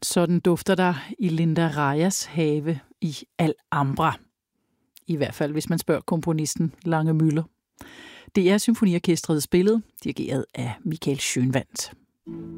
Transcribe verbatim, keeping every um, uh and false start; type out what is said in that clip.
Sådan dufter der i Linda Reyes have i Alhambra. I hvert fald, hvis man spørger komponisten Lange Müller. Det er symfoniorkestret spillet, dirigeret af Michael Schönwandt.